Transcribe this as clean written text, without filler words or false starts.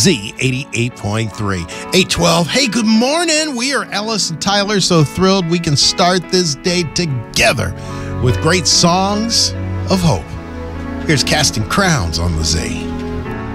Z88.3, 812. Hey, good morning. We are Ellis and Tyler. So thrilled we can start this day together with great songs of hope. Here's Casting Crowns on the Z.